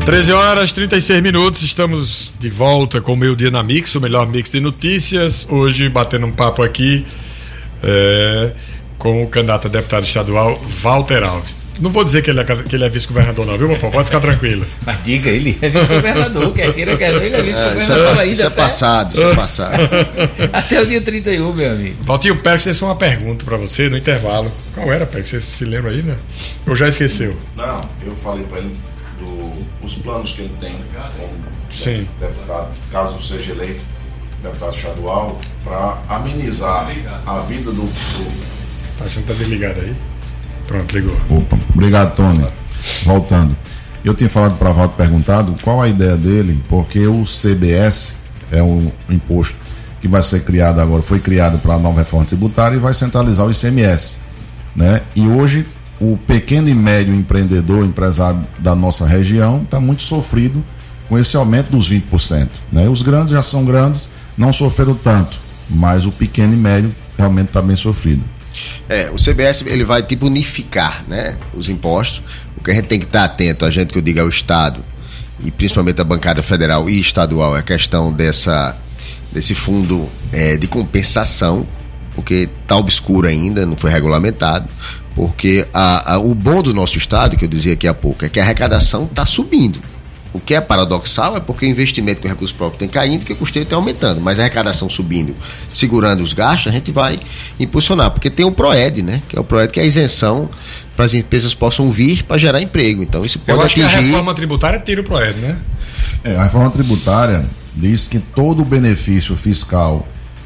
13h36, estamos de volta com o Meio Dia na Mix, o melhor mix de notícias. Hoje batendo um papo aqui com o candidato a deputado estadual, Walter Alves. Não vou dizer que ele é vice-governador não, viu, Popó? Pode ficar tranquilo. Mas diga, ele é vice-governador, quer queira, ele é vice-governador ainda. Isso é passado. Até o dia 31, meu amigo. Valtinho Pérez, isso é uma pergunta pra você no intervalo. Qual era, Pérez? Você se lembra aí, né? Ou já esqueceu? Não, eu falei pra ele os planos que ele tem como Sim. deputado, caso seja eleito deputado estadual, para amenizar a vida do... Tá achando que tá desligado aí? Pronto, ligou. Opa, obrigado, Tony. Voltando. Eu tinha falado para o Valdo, perguntado qual a ideia dele, porque o CBS é um imposto que vai ser criado agora, foi criado para a nova reforma tributária e vai centralizar o ICMS, né? E hoje o pequeno e médio empreendedor, empresário da nossa região, está muito sofrido com esse aumento dos 20%, né? Os grandes já são grandes, não sofreram tanto, mas o pequeno e médio realmente está bem sofrido. O CBS ele vai tipo unificar, né, os impostos. O que a gente tem que estar atento, a gente que eu digo é o Estado e principalmente a bancada federal e estadual, é a questão desse fundo de compensação, porque está obscuro ainda, não foi regulamentado, porque o bom do nosso Estado, que eu dizia aqui há pouco, é que a arrecadação está subindo. O que é paradoxal é porque o investimento com recursos próprios tem caindo e o custeio está aumentando, mas a arrecadação subindo, segurando os gastos, a gente vai impulsionar, porque tem o PROED, né? Que é o PROED, que é a isenção para as empresas possam vir para gerar emprego. Então isso pode atingir... Eu acho que a reforma tributária tira o PROED, né? A reforma tributária diz que todo o benefício fiscal,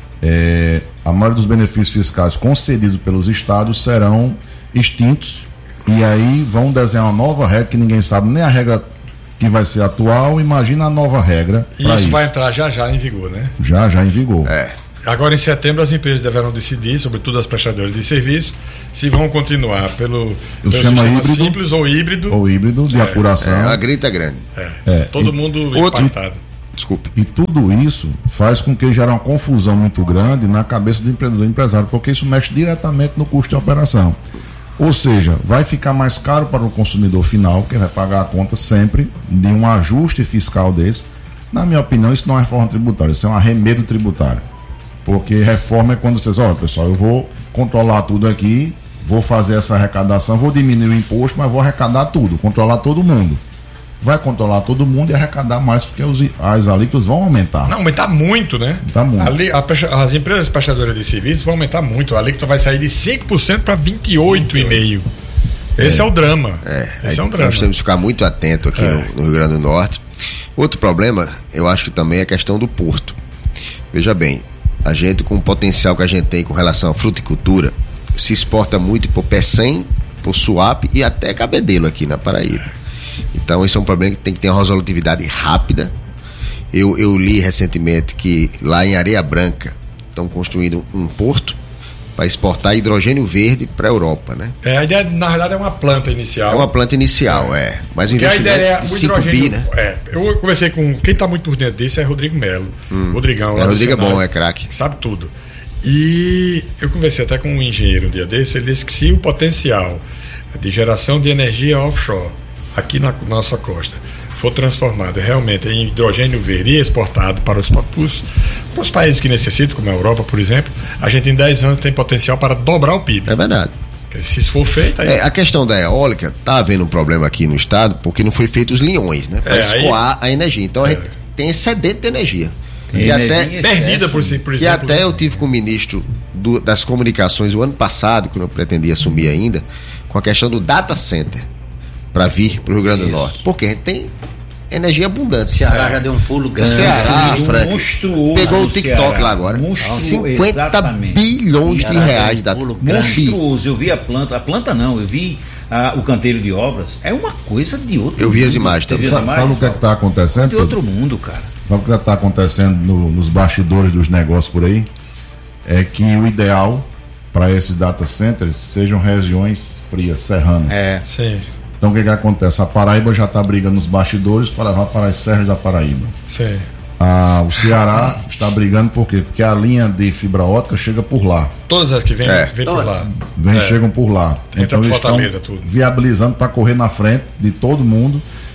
a maioria dos benefícios fiscais concedidos pelos estados serão extintos, e aí vão desenhar uma nova regra que ninguém sabe nem a regra que vai ser atual, imagina a nova regra. E isso vai entrar já em vigor, né? Já em vigor. Agora em setembro as empresas deverão decidir, sobretudo as prestadoras de serviço, se vão continuar pelo sistema híbrido, simples ou híbrido de apuração. A grita é grande. Todo mundo impactado. Desculpe. E tudo isso faz com que gere uma confusão muito grande na cabeça do empreendedor e empresário, porque isso mexe diretamente no custo de operação. Ou seja, vai ficar mais caro para o consumidor final, que vai pagar a conta sempre de um ajuste fiscal desse. Na minha opinião, isso não é reforma tributária, isso é um arremedo tributário. Porque reforma é quando vocês, olha pessoal, eu vou controlar tudo aqui, vou fazer essa arrecadação, vou diminuir o imposto, mas vou arrecadar tudo, controlar todo mundo. Vai controlar todo mundo e arrecadar mais, porque as alíquotas vão aumentar. Não, aumentar muito, né? Aumentar muito. As empresas prestadoras de serviços vão aumentar muito. A alíquota vai sair de 5% para 28,5%. Esse é o drama. Esse é um drama. Nós temos que ficar muito atento aqui no Rio Grande do Norte. Outro problema, eu acho que também é a questão do porto. Veja bem, a gente, com o potencial que a gente tem com relação à fruticultura, se exporta muito por Pecém, por Suape e até Cabedelo aqui na Paraíba. Então esse é um problema que tem que ter uma resolutividade rápida. Eu li recentemente que lá em Areia Branca estão construindo um porto para exportar hidrogênio verde para a Europa, né? A ideia, na verdade, é uma planta inicial. É uma planta inicial, mas o investimento de 5 bi, né? Eu conversei com quem está muito por dentro disso é Rodrigo Melo. Rodrigão. Rodrigo é bom, é craque. Sabe tudo. E eu conversei até com um engenheiro um dia desse, ele disse que se o potencial de geração de energia offshore aqui na nossa costa for transformado realmente em hidrogênio verde e exportado para os países que necessitam, como a Europa, por exemplo, a gente em 10 anos tem potencial para dobrar o PIB. É verdade. Se isso for feito... Aí... a questão da eólica, está havendo um problema aqui no estado, porque não foi feito os linhões, né? Para escoar a energia. Então a gente tem excedente de energia. E até perdida, por exemplo. Que até eu tive com o ministro das comunicações o ano passado, quando eu pretendia assumir ainda, com a questão do data center para vir para o Rio Grande do Norte. Porque a gente tem energia abundante. O Ceará já deu um pulo grande. O Ceará, Frank, monstruoso. pegou o TikTok lá agora. 50 bilhões de reais da monstruoso. Eu vi a planta não, eu vi o canteiro de obras. É uma coisa de outro mundo. Eu vi as imagens também. Sabe o que está acontecendo? De outro mundo, cara. Sabe o que está acontecendo nos bastidores dos negócios por aí? É que o ideal para esses data centers sejam regiões frias, serranas. Sim. Então o que acontece? A Paraíba já está brigando nos bastidores para levar para as serras da Paraíba. Sim. O Ceará está brigando por quê? Porque a linha de fibra ótica chega por lá. Todas as que vêm por lá. Chegam por lá. Então eles estão viabilizando para correr na frente de todo mundo.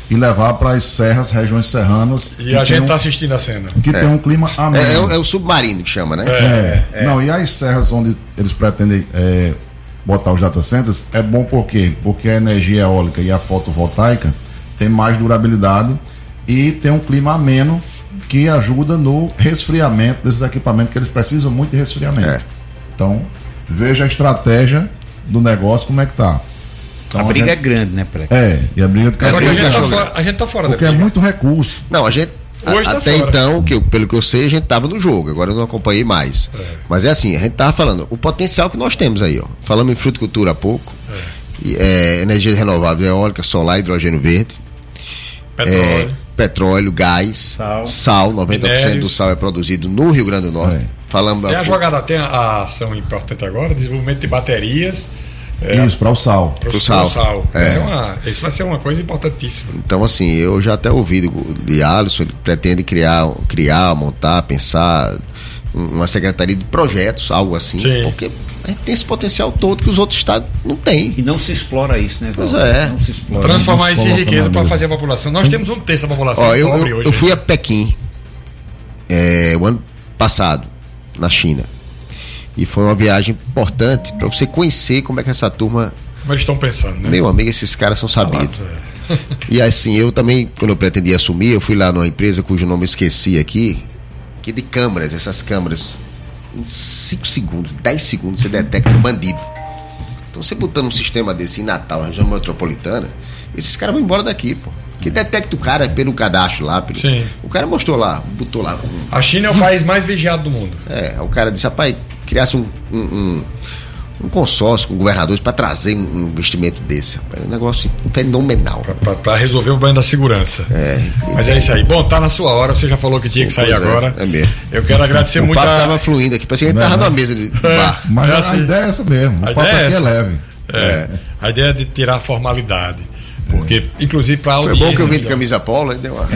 e levar para as serras, regiões serranas. E a gente está assistindo a cena. Que tem um clima ameno. É o submarino que chama, né? Não, e as serras onde eles pretendem botar os data centers, é bom por quê? Porque a energia eólica e a fotovoltaica tem mais durabilidade e tem um clima ameno que ajuda no resfriamento desses equipamentos, que eles precisam muito de resfriamento. Então, veja a estratégia do negócio, como é que tá. Então, a briga é grande, né, Preco? E a briga do Só que a gente tá fora da porque briga. é muito recurso. Não, a gente até então, pelo que eu sei, a gente tava no jogo, agora eu não acompanhei mais. Mas é assim, a gente tava falando, o potencial que nós temos aí, ó. Falamos em fruticultura há pouco, energia renovável, eólica, solar, hidrogênio verde, petróleo, gás, sal, 90% minérios. do sal é produzido no Rio Grande do Norte. Falamos tem a ação importante agora, desenvolvimento de baterias. Isso, para o sal. Para o sal. Isso vai ser uma coisa importantíssima. Então, assim, eu já até ouvi de Alisson, ele pretende criar, montar, pensar uma secretaria de projetos, algo assim. Sim. Porque a gente tem esse potencial todo que os outros estados não têm. E não se explora isso, né, Pois Não se explora. Transformar isso em riqueza para fazer a população. Nós temos um terço da população pobre hoje. Eu fui a Pequim o ano passado, na China. E foi uma viagem importante para você conhecer como é que essa turma. Como eles estão pensando, né? Meu amigo, esses caras são sabidos. E assim, eu também, quando eu pretendia assumir, eu fui lá numa empresa cujo nome eu esqueci aqui, que de câmeras, essas câmeras, em 5 segundos, 10 segundos, você detecta um bandido. Então, você botando um sistema desse em Natal, região metropolitana, esses caras vão embora daqui, pô. Que detecta o cara pelo cadastro lá. Sim. O cara mostrou lá, botou lá. A China é o país mais vigiado do mundo. O cara disse, rapaz, criasse um consórcio com governadores para trazer um investimento desse. Rapaz, um negócio fenomenal. Para resolver o problema da segurança. Mas é isso aí. Bom, tá na sua hora, você já falou que tinha que sair agora. É mesmo. Eu quero agradecer muito. O papo tava fluindo aqui, parecia que a gente tava numa mesa de bar. Mas a ideia é essa mesmo. O papo aqui é leve. A ideia é de tirar a formalidade. Porque, inclusive, para a audiência. Foi bom que eu vim de camisa polo, aí deu uma.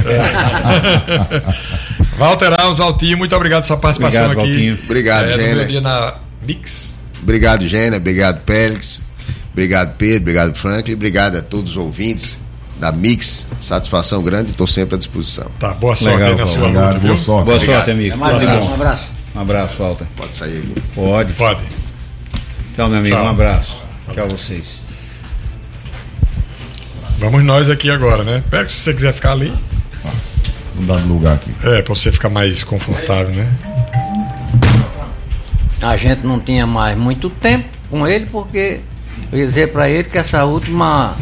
Walter Alves, Valtinho, muito obrigado pela sua participação aqui. Valtinho. Obrigado, no Gênia. meu dia na Mix. Obrigado, Gênia. Obrigado, Pélix. Obrigado, Pedro. Obrigado, Franklin. Obrigado a todos os ouvintes da Mix. Satisfação grande, estou sempre à disposição. Tá, boa sorte aí na sua luta, Obrigado, viu? boa sorte. Boa sorte, amigo. Um abraço. Um abraço, Walter. Pode sair aqui. Pode. Tchau, meu amigo. Tchau. Um abraço. Tchau a vocês. Vamos nós aqui agora, né? Espero que se você quiser ficar ali. Vamos dar lugar aqui. Para você ficar mais confortável, né? A gente não tinha mais muito tempo com ele, porque eu ia dizer para ele que essa última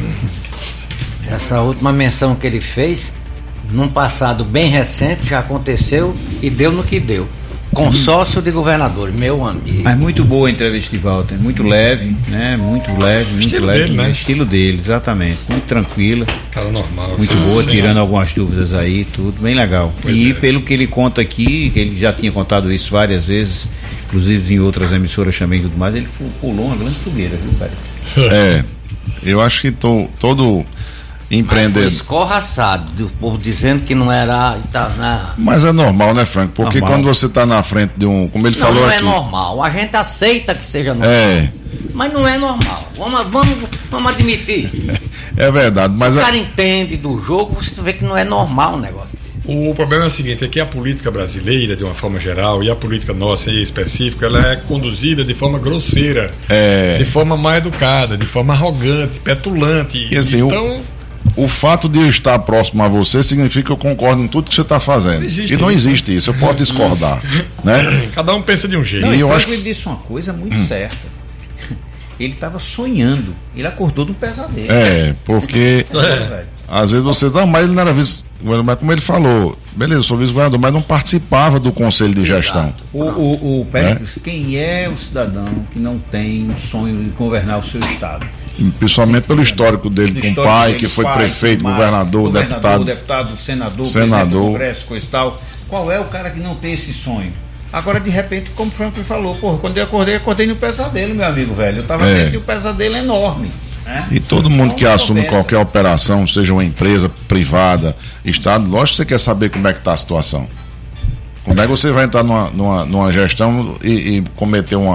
menção que ele fez, num passado bem recente, já aconteceu e deu no que deu. Consórcio de governadores, meu amigo. Mas muito boa a entrevista de Walter, muito leve, né? Muito leve, Estilo dele, né? Estilo dele, exatamente. Muito tranquila, Cara normal. muito boa, tirando algumas dúvidas aí, tudo bem legal. Pois E é. pelo que ele conta aqui, que ele já tinha contado isso várias vezes, inclusive em outras emissoras também e tudo mais, ele pulou uma grande fogueira, viu, cara? Eu acho que todo Foi empreendedor. escorraçado, do povo dizendo que não era. Mas é normal, né, Frank? Porque Normal. quando você está na frente de um. Como ele Não, falou não aqui. é normal. A gente aceita que seja normal. Mas não é normal. Vamos admitir. É verdade, mas Se o cara entende do jogo, você vê que não é normal o negócio. O problema é o seguinte, é que a política brasileira, de uma forma geral, e a política nossa em específico, ela é conduzida de forma grosseira, de forma mal educada, de forma arrogante, petulante. E assim, então, o fato de eu estar próximo a você significa que eu concordo em tudo que você está fazendo. Existe E não isso. existe isso, eu posso discordar. Né? cada um pensa de um jeito. Não, E e eu eu acho ele disse uma coisa muito certa. Ele estava sonhando, ele acordou de um pesadelo. Porque Velho. às vezes você. Não, mas ele não era vice. Mas como ele falou, beleza, eu sou vice-governador, mas não participava do conselho de gestão. O Péricles, quem é o cidadão que não tem o sonho de governar o seu estado? Principalmente pelo histórico dele Do com o histórico pai, dele, que foi pai, prefeito, mãe, governador, deputado. senador, Senador. presidente do Congresso, coisa e tal. Qual é o cara que não tem esse sonho? Agora, de repente, como o Franklin falou, porra, quando eu acordei no pesadelo, meu amigo velho. Eu tava dentro de um pesadelo enorme. Né? E todo mundo que Então, assume começa. qualquer operação, seja uma empresa privada, Estado, lógico que você quer saber como é que está a situação. Como é que você vai entrar numa gestão e cometer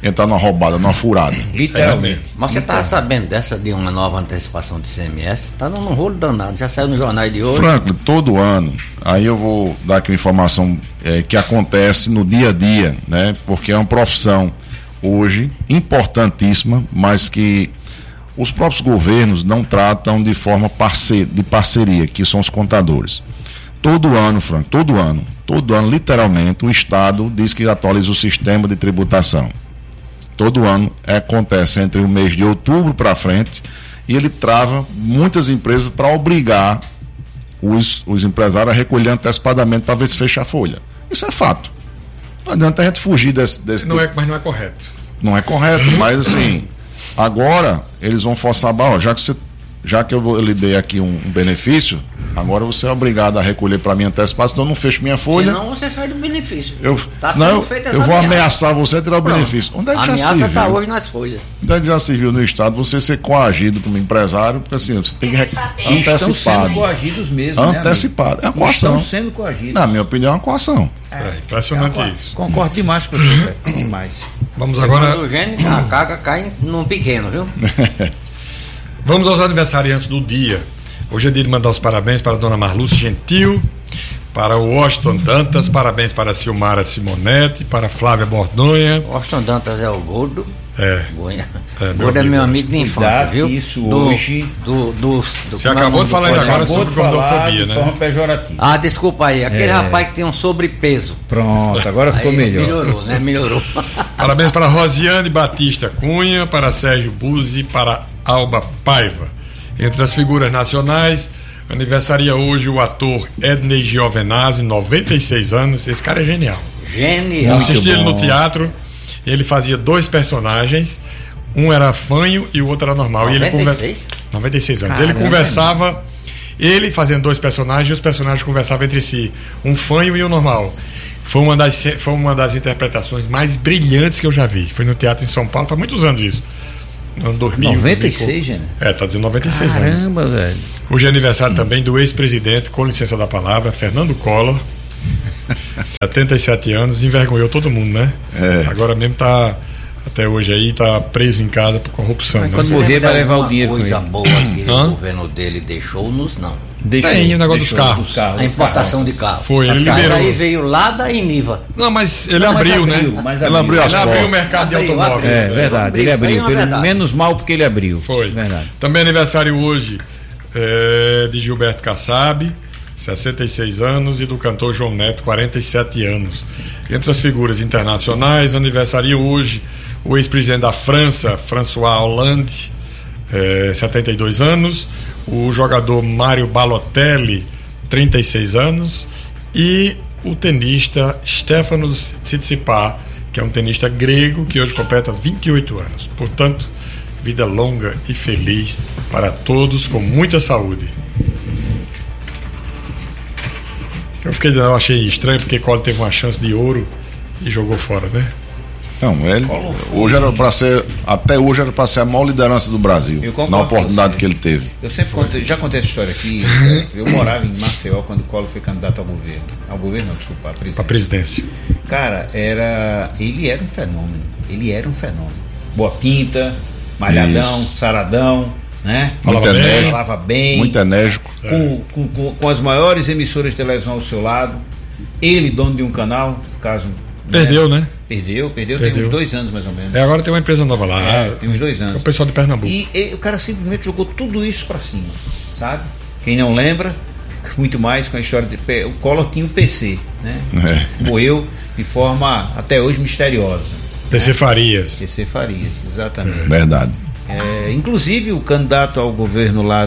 entrar numa roubada, numa furada. Literalmente. Mas você estava sabendo dessa de uma nova antecipação de ICMS? Está num rolo danado, já saiu no jornal de hoje. Franklin, todo ano, aí eu vou dar aqui uma informação que acontece no dia a dia, né? Porque é uma profissão hoje importantíssima, mas que os próprios governos não tratam de forma de parceria, que são os contadores. Todo ano, Frank, todo ano, literalmente, o Estado diz que atualiza o sistema de tributação. Todo ano acontece entre o mês de outubro para frente e ele trava muitas empresas para obrigar os empresários a recolher antecipadamente para ver se fecha a folha. Isso é fato. Não adianta a gente fugir desse mas não é correto. Não é correto, mas assim, agora eles vão forçar a barra, já que eu lhe dei aqui um benefício, agora você é obrigado a recolher para mim antecipado, senão eu não fecho minha folha. Senão você sai do benefício. Senão eu vou ameaçar você a tirar o benefício. Onde é que já se viu? A ameaça está hoje nas folhas. Onde é que já se viu no Estado você ser coagido como empresário, porque assim, você tem que antecipado. Estão sendo coagidos mesmo, antecipado. É uma coação. Estão sendo coagidos. Na minha opinião, é uma coação. É impressionante isso. Concordo demais com você, demais. Vamos agora... O gênio, a carga cai num pequeno, viu? Vamos aos aniversariantes do dia. Hoje é dia de mandar os parabéns para a dona Marluce Gentil, para o Washington Dantas, parabéns para a Silmara Simonetti, para a Flávia Bordonha. Washington Dantas é o gordo. Gordo é meu amigo de infância, viu? Isso hoje. Você acabou de falar ainda agora sobre gordofobia, né? De forma pejorativa. Ah, desculpa aí. Aquele rapaz que tem um sobrepeso. Pronto, agora ficou melhor. Melhorou, né? Melhorou. Parabéns para Rosiane Batista Cunha, para Sérgio Buzzi, para Alba Paiva. Entre as figuras nacionais, aniversaria hoje o ator Ednei Giovenazzi, 96 anos. Esse cara é genial. Genial. Eu assisti ele no teatro. Ele fazia dois personagens, um era fanho e o outro era normal. 96? 96 anos. Caramba. Ele conversava, ele fazendo dois personagens, e os personagens conversavam entre si, um fanho e um normal. Foi uma das interpretações mais brilhantes que eu já vi. Foi no teatro em São Paulo, faz muitos anos isso. No ano 2000. 96, gente? Tá dizendo 96 anos. Caramba, velho. Hoje é aniversário também do ex-presidente, com licença da palavra, Fernando Collor. 77 anos, envergonhou todo mundo, né? Agora mesmo até hoje aí, tá preso em casa por corrupção. Mas quando morrer vai levar o dinheiro coisa com ele. boa que o governo dele deixou-nos, não. Tem o negócio dos carros. A importação de carros. Foi, ele liberou. Mas aí veio lá da Iniva. Não, mas ele abriu, né? Ele abriu as portas. Ele abriu o mercado de automóveis. É verdade, ele abriu. Menos mal porque ele abriu. Foi. Verdade. Também aniversário hoje de Gilberto Kassab, 66 anos, e do cantor João Neto, 47 anos. Entre as figuras internacionais, aniversaria hoje o ex-presidente da França, François Hollande, 72 anos, o jogador Mário Balotelli, 36 anos, e o tenista Stefanos Tsitsipas, que é um tenista grego que hoje completa 28 anos. Portanto, vida longa e feliz para todos, com muita saúde. Eu achei estranho porque Collor teve uma chance de ouro e jogou fora, né? Não, ele hoje era para ser, até hoje era para ser a maior liderança do Brasil, na oportunidade que ele teve. Eu sempre já contei essa história aqui. Eu morava em Maceió quando o Collor foi candidato ao governo. Ao governo não, desculpa, à presidência. Cara, ele era um fenômeno. Ele era um fenômeno. Boa pinta, malhadão, saradão, né? Falava bem. Muito enérgico. Com as maiores emissoras de televisão ao seu lado. Ele, dono de um canal, no caso. Perdeu, né? Perdeu. Tem uns 2 anos mais ou menos. Agora tem uma empresa nova lá. Tem uns 2 anos. É o pessoal de Pernambuco. E o cara simplesmente jogou tudo isso pra cima, sabe? Quem não lembra, muito mais com a história de. O Collor tinha um PC, né? Morreu de forma até hoje misteriosa. PC Farias. PC Farias, exatamente. Verdade. Inclusive o candidato ao governo lá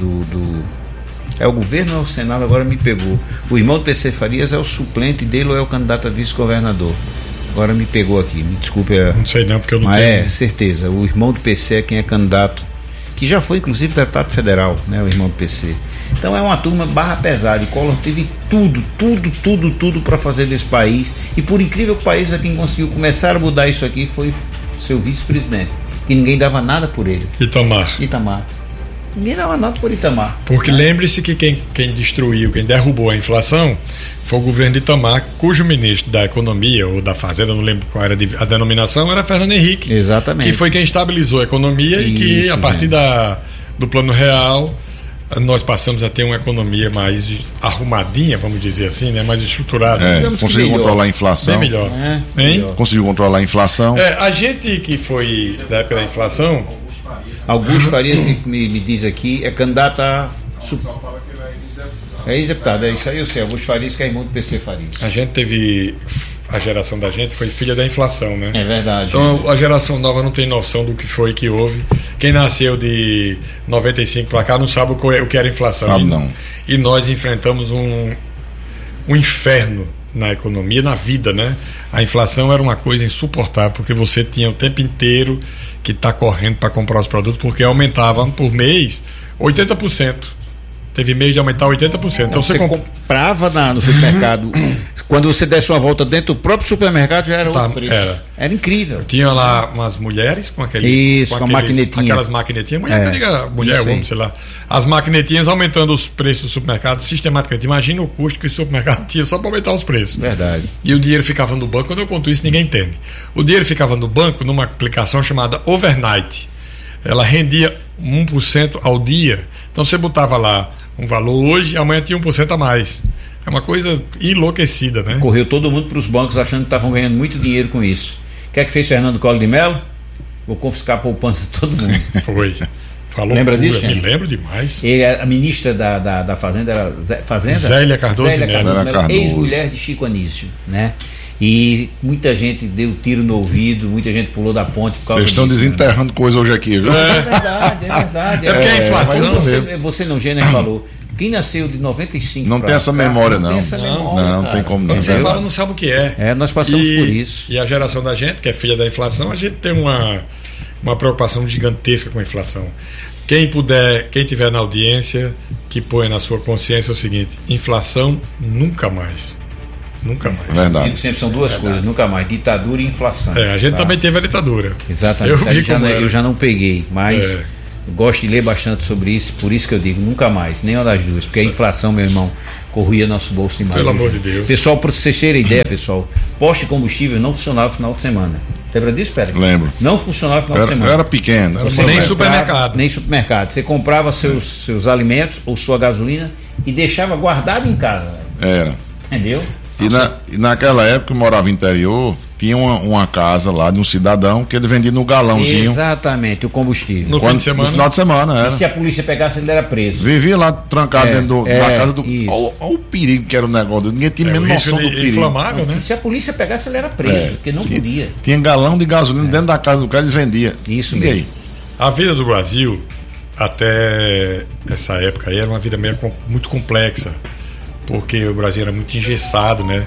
é o governo ou é o Senado? Agora me pegou. O irmão do PC Farias é o suplente dele ou é o candidato a vice-governador? Agora me pegou aqui, me desculpe. Não sei não, porque eu não tenho. Certeza. O irmão do PC é quem é candidato, que já foi inclusive deputado federal, né? O irmão do PC. Então é uma turma barra pesada. O Collor teve tudo para fazer desse país. E por incrível que pareça, quem conseguiu começar a mudar isso aqui foi seu vice-presidente, que ninguém dava nada por ele. Itamar. Ninguém dava nota por Itamar. Porque lembre-se que quem destruiu, quem derrubou a inflação foi o governo de Itamar, cujo ministro da Economia ou da Fazenda, não lembro qual era a denominação, era Fernando Henrique. Exatamente. Que foi quem estabilizou a economia e que, a partir do Plano Real, nós passamos a ter uma economia mais arrumadinha, vamos dizer assim, né? Mais estruturada. Conseguiu controlar a inflação. Bem melhor. Melhor. Conseguiu controlar a inflação. A gente que foi da época da inflação... Augusto Farias, que me diz aqui, é candidato a... É ex-deputado, é isso aí eu sei. Augusto Farias, que é irmão do PC Farias. A gente teve... A geração da gente foi filha da inflação, né? É verdade. Então a geração nova não tem noção do que foi que houve. Quem nasceu de 95 para cá não sabe o que era inflação. Sabe não. E nós enfrentamos um inferno na economia, na vida, né? A inflação era uma coisa insuportável, porque você tinha o tempo inteiro que estar correndo para comprar os produtos, porque aumentavam por mês 80%. Teve mês de aumentar 80%. Então você comprava no supermercado. Quando você desse uma volta dentro do próprio supermercado, já era outro preço. Era incrível. Tinha lá umas mulheres com aqueles. Isso, com maquinetinha. Aquelas maquinetinhas. Mulher, homem, sei lá. As maquinetinhas aumentando os preços do supermercado sistematicamente. Imagina o custo que o supermercado tinha só para aumentar os preços. Verdade. E o dinheiro ficava no banco. Quando eu conto isso, ninguém entende. O dinheiro ficava no banco numa aplicação chamada Overnight. Ela rendia 1% ao dia. Então você botava lá um valor hoje, amanhã tinha 1% a mais. É uma coisa enlouquecida, né? Correu todo mundo para os bancos achando que estavam ganhando muito dinheiro com isso. O que é que fez Fernando Collor de Mello? Vou confiscar a poupança de todo mundo. Foi. Falou. Lembra disso? Me lembro demais. E a ministra da Fazenda era Zélia Cardoso de Mello, ex-mulher de Chico Anísio, né? E muita gente deu tiro no ouvido, muita gente pulou da ponte. Vocês estão desenterrando coisa hoje aqui, viu? É verdade. É porque a inflação. Você não, Gêner falou. Quem nasceu de 95 não tem essa memória, não. Não tem como. Quando você fala, não sabe o que é. Nós passamos por isso. E a geração da gente, que é filha da inflação, a gente tem uma preocupação gigantesca com a inflação. Quem tiver na audiência, que põe na sua consciência o seguinte: inflação nunca mais. Nunca mais. Verdade. Sempre são duas coisas, nunca mais: ditadura e inflação. A gente também teve a ditadura. Exatamente. Eu já não peguei, mas gosto de ler bastante sobre isso, por isso que eu digo nunca mais, nenhuma das duas, porque a inflação, meu irmão, corroía nosso bolso demais. Pelo amor de Deus. Pessoal, para vocês terem ideia, pessoal, posto de combustível não funcionava no final de semana. Lembra disso, Pérez? Lembro. Não funcionava no final de semana. Eu era pequeno. Nem supermercado. Nem supermercado. Você comprava seus alimentos ou sua gasolina e deixava guardado em casa. Era. Entendeu? E naquela época eu morava no interior, tinha uma casa lá de um cidadão que ele vendia no galãozinho. Exatamente, o combustível. No final de semana, era. E se a polícia pegasse, ele era preso. Vivia lá trancado dentro da casa do. Olha o perigo que era o negócio. Ninguém tinha menos noção do perigo. Inflamável, né? E se a polícia pegasse, ele era preso, porque não podia. Tinha galão de gasolina dentro da casa do cara, eles vendiam. Isso mesmo. Aí? A vida do Brasil, até essa época aí, era uma vida muito complexa. Porque o Brasil era muito engessado, né?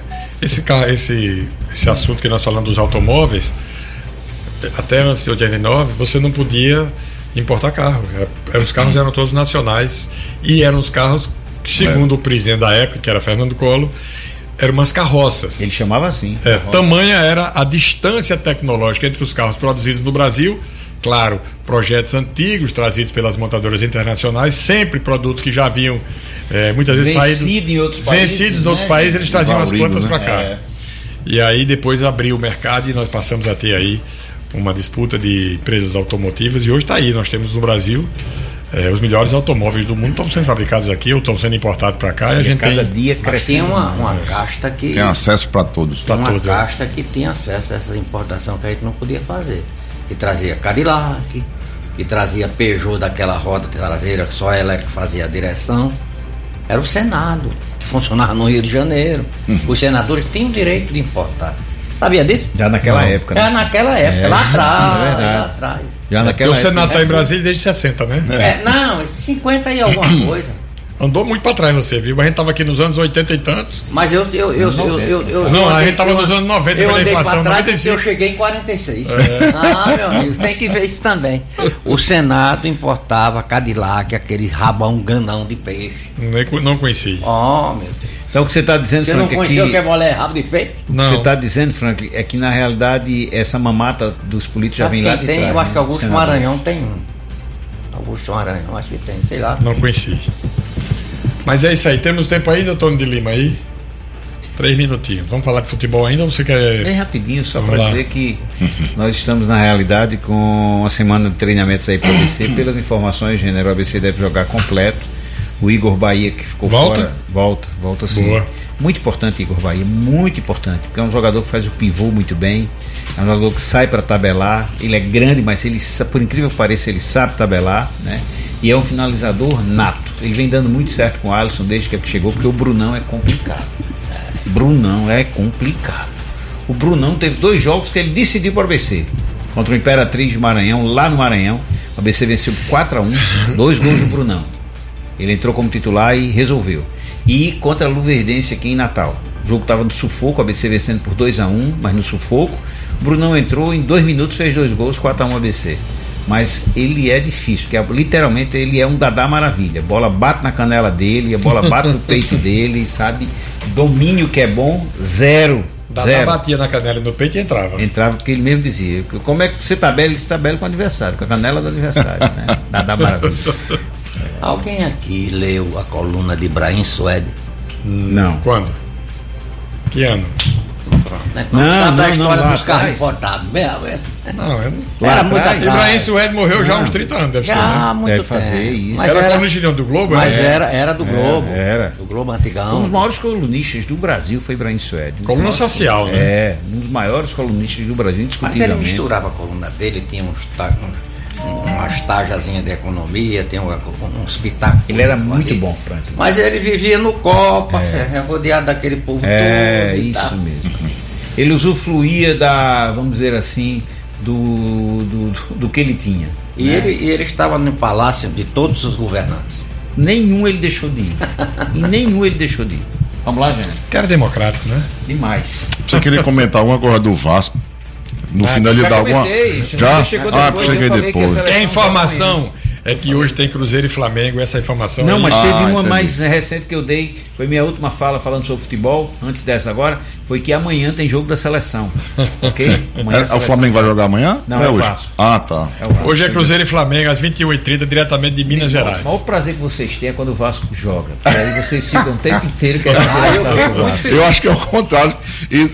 Esse assunto que nós falamos dos automóveis, até antes de 89, você não podia importar carro. Os carros eram todos nacionais e eram os carros, segundo o presidente da época, que era Fernando Collor, eram umas carroças. Ele chamava assim. Tamanha era a distância tecnológica entre os carros produzidos no Brasil. Claro, projetos antigos trazidos pelas montadoras internacionais, sempre produtos que já haviam muitas vezes vencidos em outros países, eles traziam as plantas para cá. E aí depois abriu o mercado e nós passamos a ter aí uma disputa de empresas automotivas, e hoje está aí, nós temos no Brasil os melhores automóveis do mundo estão sendo fabricados aqui ou estão sendo importados para cá, e a gente cada dia crescendo. Tem uma casta que tem acesso para todos. Tem uma casta que tem acesso a essa importação que a gente não podia fazer. Que trazia Cadillac, que trazia Peugeot daquela roda traseira que só a elétrica fazia a direção. Era o Senado, que funcionava no Rio de Janeiro. Os senadores tinham o direito de importar. Sabia disso? Já naquela época. Já naquela época, lá atrás. Já naquela época. O Senado está em Brasília desde 60, né? Não, 50 e alguma coisa. Andou muito para trás você, viu? A gente tava aqui nos anos 80 e tantos. Mas eu não, a gente tava nos anos 90 eu andei inflação, para trás, eu cheguei em 46. Meu amigo, tem que ver isso também. O Senado importava Cadillac, aqueles rabão grandão de peixe. Não conheci. Oh, meu Deus. Então o que você está dizendo, Frank, você não conheceu que é bolé rabo de peixe? O que você está dizendo, Frank, é que na realidade essa mamata dos políticos já vem lá de trás. Eu acho que Augusto Maranhão tem um. Puxão Aranha, acho que tem, sei lá. Não conheci. Mas é isso aí, temos tempo ainda, Tony de Lima, aí? 3 minutinhos. Vamos falar de futebol ainda ou você quer... Bem rapidinho, só para dizer que nós estamos na realidade com uma semana de treinamentos aí para o ABC. Pelas informações, o ABC deve jogar completo. O Igor Bahia, que ficou fora, volta sim. Boa. Muito importante, Igor Bahia, muito importante, porque é um jogador que faz o pivô muito bem, é um jogador que sai para tabelar, ele é grande, mas ele, por incrível que pareça, ele sabe tabelar, né? E é um finalizador nato. Ele vem dando muito certo com o Alisson desde que chegou, porque o Brunão é complicado. O Brunão teve 2 jogos que ele decidiu para o ABC. Contra o Imperatriz de Maranhão, lá no Maranhão. O ABC venceu 4-1, 2 gols do Brunão. Ele entrou como titular e resolveu. E contra a Luverdense aqui em Natal. O jogo estava no sufoco, o ABC vencendo por 2-1, mas no sufoco. O Brunão entrou, em 2 minutos fez 2 gols, 4-1 ABC. Mas ele é difícil, porque literalmente ele é um Dadá maravilha. A bola bate na canela dele, a bola bate no peito dele, sabe? Domínio que é bom, zero. Dadá batia na canela e no peito e entrava. Entrava porque ele mesmo dizia: como é que você tabela? Ele se tabela com o adversário, com a canela do adversário, né? Dadá maravilha. Alguém aqui leu a coluna de Brahim Suede? Não. Quando? Que ano? Não sabe a história dos carros importados mesmo. Não, eu não. Era muito atrás. Brahim Suede morreu já há uns 30 anos, deve ser, né? Muito deve fazer isso. Mas era colunista do Globo? Mas era do Globo. Era. Do Globo antigão. Um dos maiores colunistas do Brasil foi Brahim Suede. Coluna social, né? É, um dos maiores colunistas do Brasil, indiscutivelmente. Mas ele misturava a coluna dele, tinha umas tajazinhas de economia, tem uns pitacos. Ele era muito bom, Franklin. Mas ele vivia no copo, rodeado daquele povo todo. É, isso mesmo. Ele usufruía vamos dizer assim, do que ele tinha. E ele estava no palácio de todos os governantes. Nenhum ele deixou de ir. Vamos lá, gente. Que era democrático, né? Demais. Você queria comentar alguma coisa do Vasco? No final ele dá alguma. Já? Cheguei depois. Tem informação. É que hoje tem Cruzeiro e Flamengo, essa informação. Não, aí. mas teve uma entendi. mais recente que eu dei, foi minha última fala falando sobre futebol, antes dessa agora, foi que amanhã tem jogo da seleção. Ok? Amanhã O Flamengo vai jogar amanhã? Não, é o hoje. Vasco. Ah, tá. Hoje é Cruzeiro e Flamengo, às 21h30, diretamente de Minas Gerais. O maior prazer que vocês têm é quando o Vasco joga. Aí vocês ficam o tempo inteiro querendo conversar com o Vasco. Eu acho que é o contrário.